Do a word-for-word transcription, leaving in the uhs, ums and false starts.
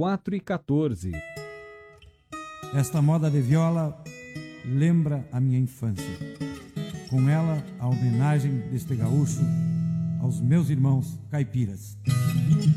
quatro e quatorze. Esta moda de viola lembra a minha infância. Com ela, a homenagem deste gaúcho aos meus irmãos caipiras.